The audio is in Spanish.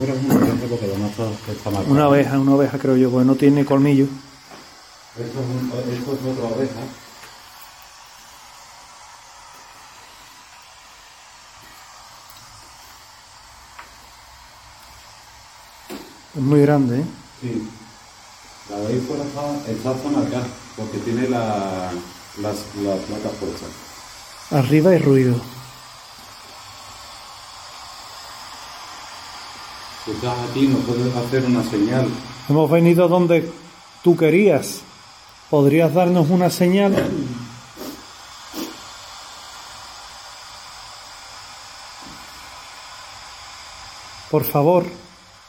Pero es una abeja porque además está marcado. Una oveja creo yo, porque no tiene colmillo. Esto es otra abeja. Es muy grande, ¿eh? Sí. La de ahí fuera está marcada porque tiene las placas puestas. Arriba hay ruido. Si estás aquí no puedes hacer una señal. Hemos venido donde tú querías. ¿Podrías darnos una señal? Por favor.